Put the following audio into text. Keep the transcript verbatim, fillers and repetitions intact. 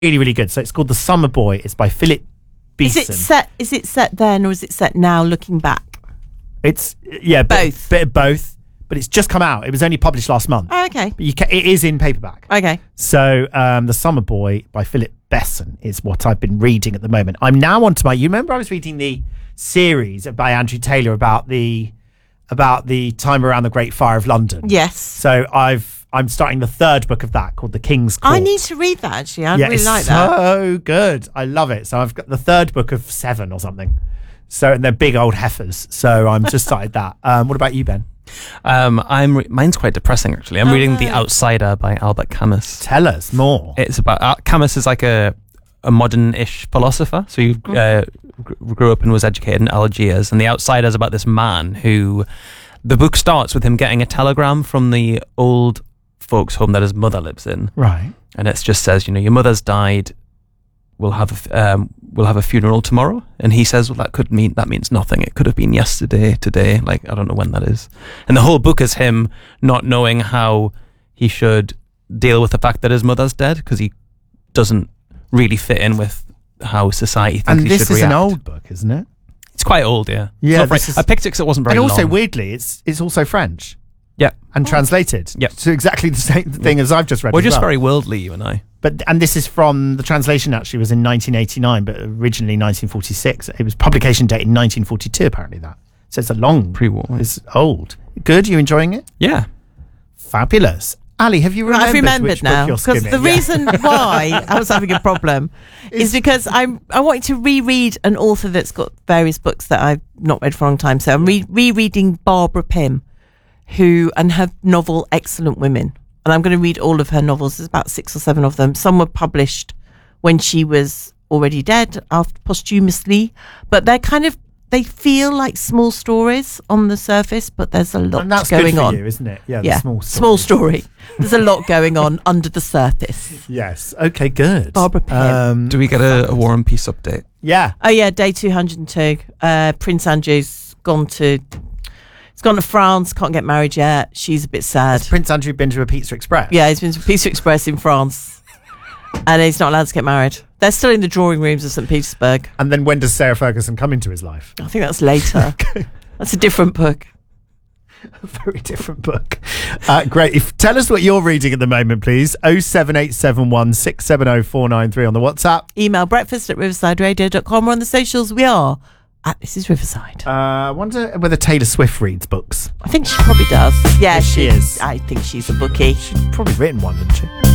really, really good. So it's called The Summer Boy. It's by Philip Beeson. Is it set? Is it set then, or is it set now? Looking back, It's yeah, both. Bit, bit of both. But it's just come out. It was only published last month. Oh, okay. But you can, it is in paperback. Okay. So um, The Summer Boy by Philip Besson is what I've been reading at the moment. I'm now on to my. You remember I was reading the series by Andrew Taylor about the about the time around the Great Fire of London. Yes. So I've I'm starting the third book of that called The King's Court. I need to read that actually. I yeah, really it's like that. so good. I love it. So I've got the third book of seven or something. So and they're big old heifers. So I'm just started that. Um, what about you, Ben? Um, I'm re- mine's quite depressing actually. I'm Oh, reading no. The Outsider by Albert Camus. Tell us more. It's about uh, Camus is like a a modern-ish philosopher. So he uh, gr- grew up and was educated in Algiers, and The Outsider is about this man who. The book starts with him getting a telegram from the old folks' home that his mother lives in, Right. and it just says, you know, your mother's died. We'll have a f- um, we'll have a funeral tomorrow. And he says, well, that could mean that means nothing. It could have been yesterday, today. Like I don't know when that is. And the whole book is him not knowing how he should deal with the fact that his mother's dead because he doesn't really fit in with how society thinks And he this should is react. an old book, isn't it? It's quite old, yeah. Yeah, It's not very- this is- I picked it because it wasn't very And also, long. weirdly, it's it's also French Yeah. and translated. Yeah. So exactly the same thing as I've just read. We're as just well. very worldly, you and I. But and this is from the translation. Actually, was in nineteen eighty-nine, but originally nineteen forty-six. It was publication date in nineteen forty-two. Apparently, that so it's a long Pre-war. It's old. Good. You enjoying it? Yeah. Fabulous. Ali, have you remembered? I've remembered which now book you're because skimming? the Yeah. reason why I was having a problem is because I'm I wanted to reread an author that's got various books that I've not read for a long time. So I'm re- rereading Barbara Pym, who and her novel Excellent Women, and I'm going to read all of her novels. There's about six or seven of them. Some were published when she was already dead, after posthumously, but they're kind of they feel like small stories on the surface, but there's a lot And that's going good for on. you, isn't it? Yeah. The Yeah, small small story. story. There's a lot going on under the surface. Yes. Okay. Good. Barbara Pym. Um, Do we get a, a War and Peace update? yeah. Oh yeah, day two hundred two. Uh, Prince Andrew's gone to, he's gone to France. Can't get married yet. She's a bit sad. Prince Andrew been to a Pizza Express? Yeah, he's been to Pizza Express in France, and he's not allowed to get married. They're still in the drawing rooms of Saint Petersburg. And then when does Sarah Ferguson come into his life? I think that's later. That's a different book. A very different book. Uh, great. If tell us what you're reading at the moment, please. oh seven eight seven one six seven oh four nine three on the WhatsApp. Email breakfast at riverside radio dot com or on the socials. We are at This Is Riverside. Uh, I wonder whether Taylor Swift reads books. I think she probably does. Yeah, Yes, she is. I think she's a bookie. She's probably written one, hasn't she?